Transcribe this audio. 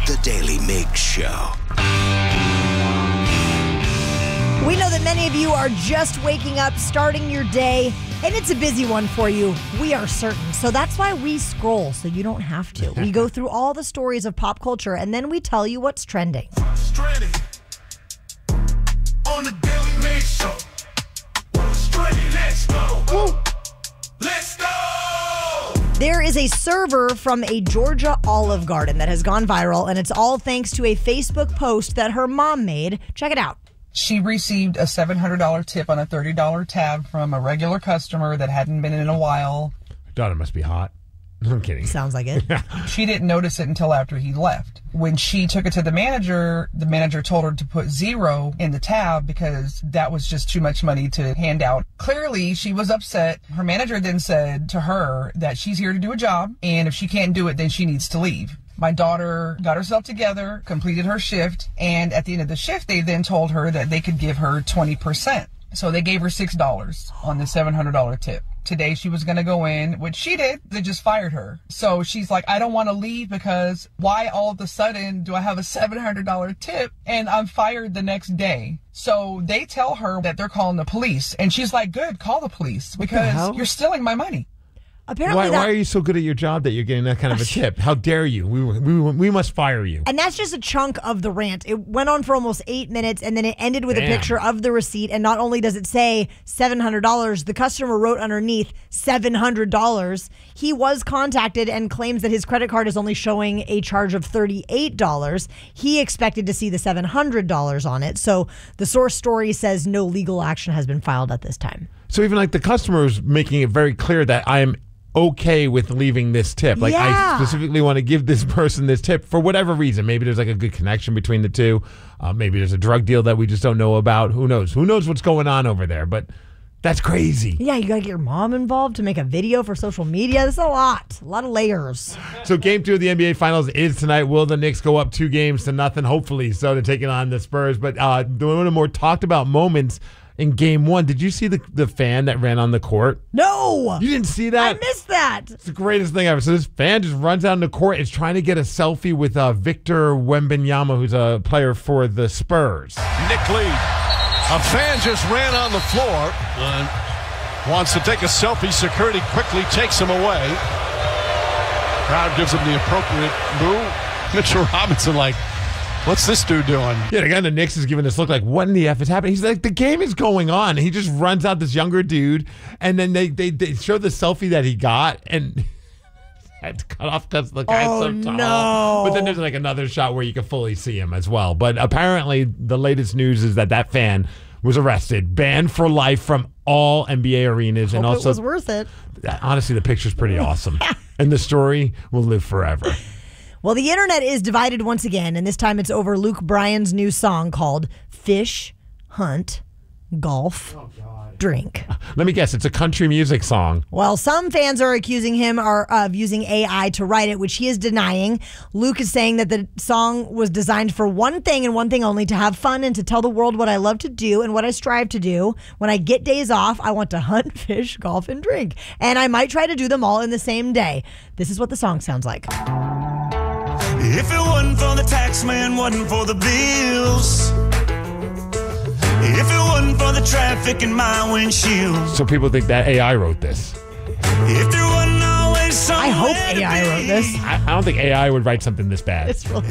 The Daily Mig Show. We know that many of you are just waking up, starting your day, and it's a busy one for you. We are certain. So that's why we scroll, so you don't have to. We go through all the stories of pop culture, and then we tell you what's trending. Trending on the Daily Mig Show. What's trending? Let's go. Woo. Let's go. There is a server from a Georgia Olive Garden that has gone viral, and it's all thanks to a Facebook post that her mom made. Check it out. She received a $700 tip on a $30 tab from a regular customer that hadn't been in a while. Daughter must be hot. I'm kidding. Sounds like it. She didn't notice it until after he left. When she took it to the manager told her to put 0 in the tab because that was just too much money to hand out. Clearly, she was upset. Her manager then said to her that she's here to do a job, and if she can't do it, then she needs to leave. My daughter got herself together, completed her shift, and at the end of the shift, they then told her that they could give her 20%. So they gave her $6 on the $700 tip. Today she was going to go in, which she did. They just fired her. So she's like, I don't want to leave because why all of a sudden do I have a $700 tip and I'm fired the next day? So they tell her that they're calling the police. And she's like, good, call the police because you're stealing my money. Apparently, why are you so good at your job that you're getting that kind of a tip? How dare you? We must fire you. And that's just a chunk of the rant. It went on for almost 8 minutes, and then it ended with a picture of the receipt. And not only does it say $700, the customer wrote underneath $700. He was contacted and claims that his credit card is only showing a charge of $38. He expected to see the $700 on it. So the source story says no legal action has been filed at this time. So even like the customer is making it very clear that I am okay with leaving this tip. Like I specifically want to give this person this tip for whatever reason. Maybe there's like a good connection between the two. Maybe there's a drug deal that we just don't know about. Who knows? Who knows what's going on over there? But that's crazy. Yeah, you got to get your mom involved to make a video for social media. That's a lot of layers. So game 2 of the NBA Finals is tonight. Will the Knicks go up 2-0? Hopefully so, to take it on the Spurs. But one of the more talked about moments in game 1, did you see the fan that ran on the court? No! You didn't see that? I missed that. It's the greatest thing ever. So this fan just runs out on the court, is trying to get a selfie with Victor Wembanyama, who's a player for the Spurs. Nick Lee, a fan just ran on the floor and wants to take a selfie. Security quickly takes him away. Crowd gives him the appropriate boo. Mitchell Robinson what's this dude doing? Yeah, the guy in the Knicks is giving this look like, what in the F is happening? He's like, the game is going on. And he just runs out, this younger dude, and then they show the selfie that he got, and it's cut off because the guy's so tall. No. But then there's like another shot where you can fully see him as well. But apparently the latest news is that fan was arrested, banned for life from all NBA arenas. And also, it was worth it. Honestly, the picture's pretty awesome. And the story will live forever. Well, the internet is divided once again, and this time it's over Luke Bryan's new song called Fish, Hunt, Golf, Drink. Let me guess, it's a country music song. Well, some fans are accusing him of using AI to write it, which he is denying. Luke is saying that the song was designed for one thing and one thing only, to have fun and to tell the world what I love to do and what I strive to do. When I get days off, I want to hunt, fish, golf, and drink. And I might try to do them all in the same day. This is what the song sounds like. If it wasn't for the tax man, wasn't for the bills. If it wasn't for the traffic in my windshield. So people think that AI wrote this. If there wasn't always I hope somewhere to AI wrote be. this. I don't think AI would write something this bad. It's really